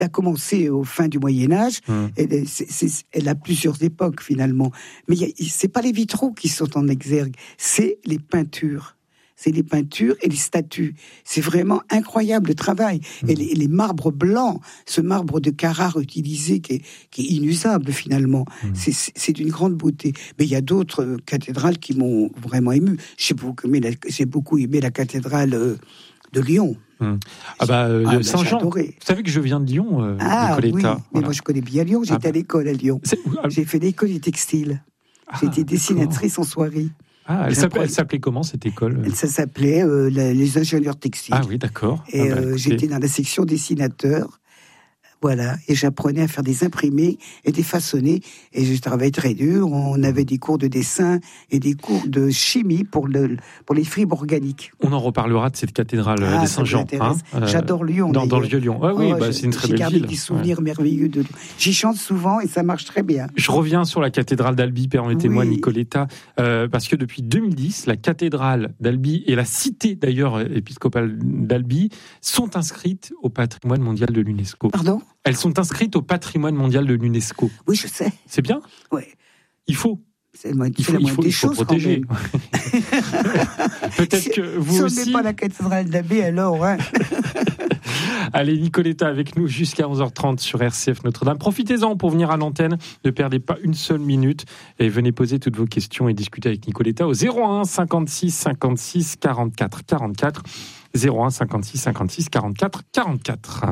a commencé au fin du Moyen-Âge. Elle a plusieurs époques, finalement. Mais c'est pas les vitraux qui sont en exergue, c'est les peintures. C'est les peintures et les statues. C'est vraiment incroyable le travail. Et les marbres blancs, ce marbre de Carrare utilisé qui est inusable finalement, c'est d'une grande beauté. Mais il y a d'autres cathédrales qui m'ont vraiment ému. J'ai beaucoup aimé la cathédrale de Lyon. Saint-Jean. Vous savez que je viens de Lyon, Nicoletta. Oui, mais moi je connais bien Lyon. J'étais à l'école à Lyon. J'ai fait l'école du textile. J'étais dessinatrice en soirée. Elle s'appelait comment cette école ? Ça s'appelait les ingénieurs textiles. Ah oui, d'accord. Et j'étais dans la section dessinateur. Voilà, et j'apprenais à faire des imprimés et des façonnés. Et je travaillais très dur. On avait des cours de dessin et des cours de chimie pour les fibres organiques. On en reparlera de cette cathédrale des Saint-Jean. J'adore Lyon. Dans le Vieux-Lyon. C'est une très belle ville. J'ai gardé des souvenirs merveilleux de Lyon. J'y chante souvent et ça marche très bien. Je reviens sur la cathédrale d'Albi, permettez-moi, Nicoletta, parce que depuis 2010, la cathédrale d'Albi et la cité d'ailleurs épiscopale d'Albi sont inscrites au patrimoine mondial de l'UNESCO. Pardon ? Elles sont inscrites au patrimoine mondial de l'UNESCO. Oui, je sais. C'est bien ? Oui. Il faut. Il faut protéger. Peut-être que vous aussi. Si on n'est pas la cathédrale d'Albi, alors. Allez, Nicoletta avec nous jusqu'à 11h30 sur RCF Notre-Dame. Profitez-en pour venir à l'antenne. Ne perdez pas une seule minute. Et venez poser toutes vos questions et discuter avec Nicoletta au 01 56 56 44 44. 01 56 56 44 44.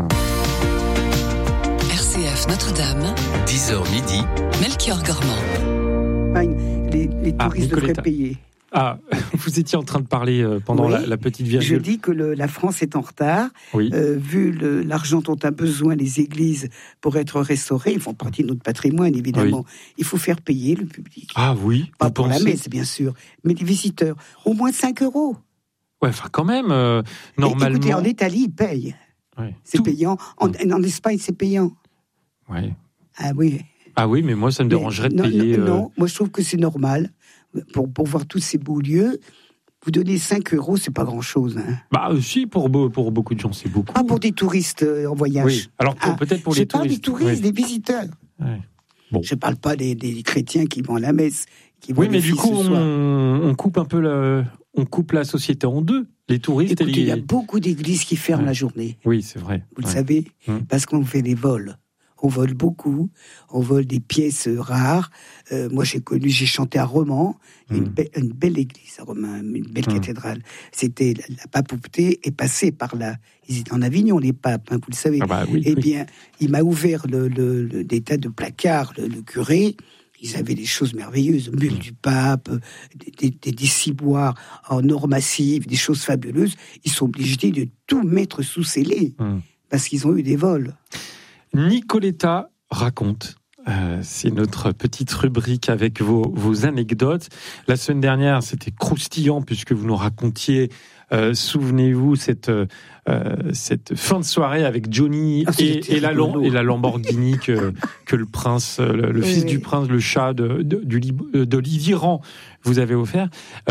RCF Notre-Dame, 10h midi, Melchior Gormand. Les touristes devraient payer. Vous étiez en train de parler pendant la petite virgule. Je dis que la France est en retard. Oui. Vu l'argent dont a besoin les églises pour être restaurées, ils font partie de notre patrimoine, évidemment. Oui. Il faut faire payer le public. Ah oui. Pas pour la messe, bien sûr, mais les visiteurs. Au moins 5 €. Ouais, enfin quand même, normalement... Écoutez, en Italie, ils payent. Ouais. C'est payant. En Espagne, c'est payant. Ouais. Ah oui. Ah oui, mais moi, ça me dérangerait de payer... Non, moi, je trouve que c'est normal. Pour voir tous ces beaux lieux, vous donnez 5 €, c'est pas grand-chose. Hein. Si, pour beaucoup de gens, c'est beaucoup. Ah, pour des touristes en voyage. Oui, alors peut-être pour les touristes. Je parle des touristes, des visiteurs. Ouais. Bon. Je parle pas des chrétiens qui vont à la messe. Mais du coup, on coupe un peu on coupe la société en deux. Les touristes. Écoutez, il y a beaucoup d'églises qui ferment la journée. Oui, c'est vrai. Vous le savez, parce qu'on fait des vols. On vole beaucoup, on vole des pièces rares. Moi, j'ai chanté à Romans, une belle église à Romans, une belle cathédrale. C'était la papauté est passée par là. Ils étaient en Avignon, les papes, vous le savez. Bien, il m'a ouvert des tas de placards, le curé. Ils avaient des choses merveilleuses, mule du pape, des ciboires en or massif, des choses fabuleuses. Ils sont obligés de tout mettre sous scellé, parce qu'ils ont eu des vols. Nicoletta raconte. C'est notre petite rubrique avec vos anecdotes. La semaine dernière, c'était croustillant puisque vous nous racontiez, souvenez-vous, cette fin de soirée avec Johnny et la Lamborghini que le prince, le fils du prince, le chat de l'Iran vous avez offert.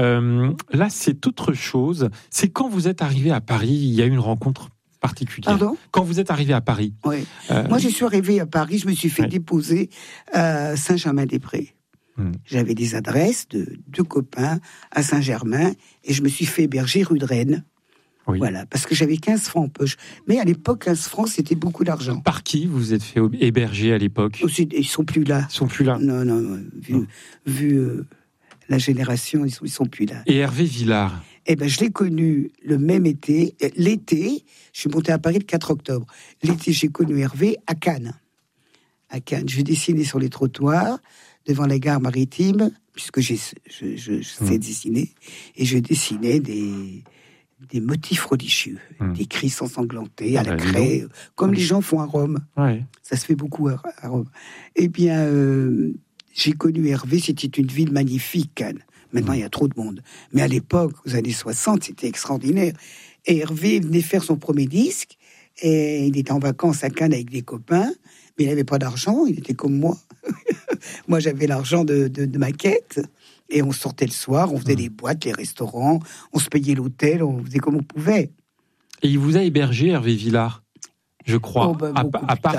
Là, c'est autre chose. C'est quand vous êtes arrivé à Paris, il y a eu une rencontre particulière. Pardon ? Quand vous êtes arrivé à Paris. Oui. Moi, je suis arrivé à Paris, je me suis fait déposer à Saint-Germain-des-Prés. J'avais des adresses de 2 copains à Saint-Germain et je me suis fait héberger rue de Rennes. Oui. Voilà, parce que j'avais 15 francs en poche. Mais à l'époque, 15 francs, c'était beaucoup d'argent. Par qui vous vous êtes fait héberger à l'époque ? Ils sont plus là. Ils sont plus là ? Non. Vu la génération, ils sont plus là. Et Hervé Villard ? Je l'ai connu le même été. L'été, je suis monté à Paris le 4 octobre. L'été, j'ai connu Hervé à Cannes. Je dessinais sur les trottoirs, devant la gare maritime, puisque je sais dessiner. Et je dessinais des motifs religieux, des Christ ensanglantés à la craie, comme les gens font à Rome. Ouais. Ça se fait beaucoup à Rome. Eh bien, j'ai connu Hervé, c'était une ville magnifique, Cannes. Maintenant, il y a trop de monde. Mais à l'époque, aux années 60, c'était extraordinaire. Et Hervé venait faire son premier disque, et il était en vacances à Cannes avec des copains, mais il n'avait pas d'argent, il était comme moi. Moi, j'avais l'argent de ma quête, et on sortait le soir, on faisait les boîtes, les restaurants, on se payait l'hôtel, on faisait comme on pouvait. Et il vous a hébergé, Hervé Villard ? je crois. Oh, bah, à beaucoup part